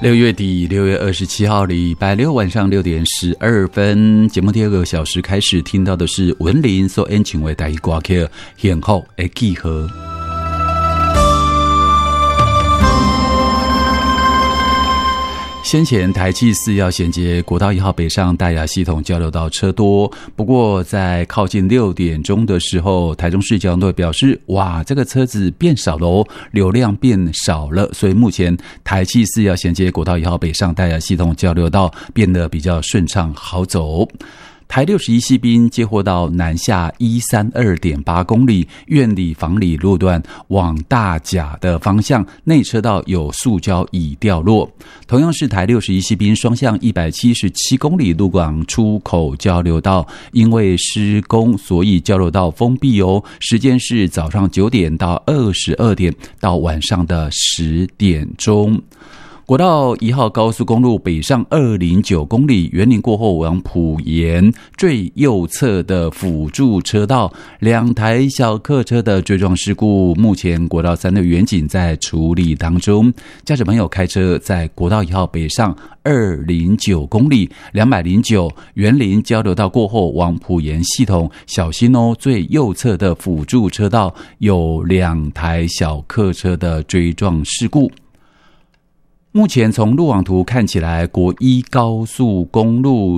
6月底6月27号礼拜六晚上6点12分，节目第二个小时开始，听到的是文林所演唱的台语歌曲《幸福的记号》。先前台气4要衔接国道1号北上大雅系统交流道车多，不过在靠近6点钟的时候，台中市交通队表示，哇，这个车子变少了哦，流量变少了，所以目前台气4要衔接国道1号北上大雅系统交流道变得比较顺畅好走。台61西滨接获到南下 132.8 公里苑里房里路段往大甲的方向，内车道有塑胶已掉落。同样是台61西滨双向177公里路广出口交流道，因为施工，所以交流道封闭哦。时间是早上9点到22点到晚上的10点钟。国道1号高速公路北上209公里，园林过后往埔盐最右侧的辅助车道，2台小客车的追撞事故，目前国道3的员警在处理当中。驾驶朋友开车在国道1号北上209公里209园林交流道过后往埔盐系统小心哦，最右侧的辅助车道有2台小客车的追撞事故。目前从路网图看起来，国一高速公路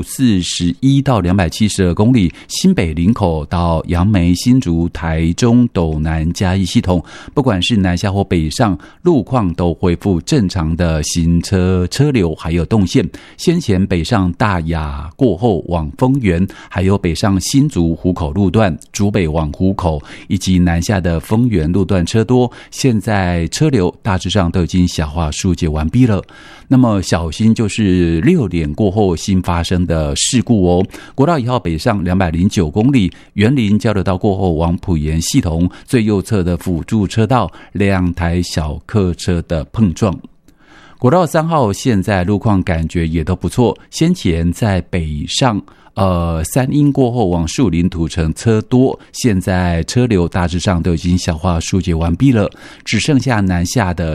41到272公里，新北林口到杨梅新竹台中斗南嘉义系统，不管是南下或北上，路况都恢复正常的行车车流还有动线。先前北上大雅过后往丰原，还有北上新竹湖口路段竹北往湖口，以及南下的丰原路段车多，现在车流大致上都已经小化疏解完毕了。那么小心就是6点过后新发生的事故哦。国道1号北上209公里，园林交流道过后往埔盐系统最右侧的辅助车道2台小客车的碰撞。国道3号现在路况感觉也都不错，先前在北上三鶯过后往树林土城车多，现在车流大致上都已经小化疏解完毕了，只剩下南下的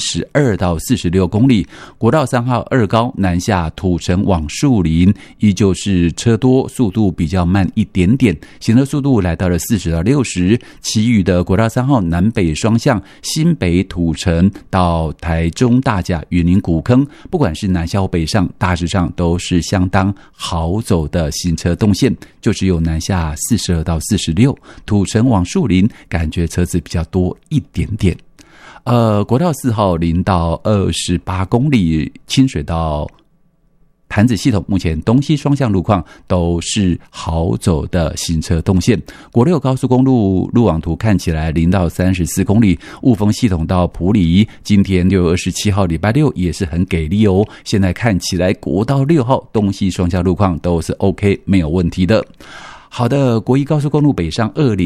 42到46公里。国道3号2高南下土城往树林，依旧是车多，速度比较慢一点点，行车速度来到了40到60。其余的国道3号南北双向新北土城到台中大甲云林古坑，不管是南下或北上，大致上都是相当好走的行车动线，就只有南下42到46，土城往树林感觉车子比较多一点点。国道4号0到28公里，清水到潭子系统目前东西双向路况都是好走的行车动线。国6高速公路路网图看起来0到34公里，雾峰系统到埔里，今天6月27号礼拜六也是很给力哦。现在看起来国道6号东西双向路况都是 OK 没有问题的。好的，国1高速公路北上20